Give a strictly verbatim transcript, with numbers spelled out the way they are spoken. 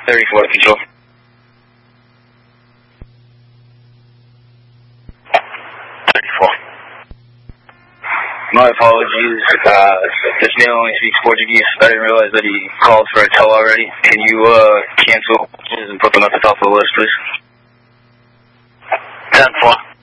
thirty-four to control. thirty-four. My apologies. Uh, this man only speaks Portuguese. I didn't realize that he called for a tow already. Can you uh, cancel and put them at the top of the list, please? ten four.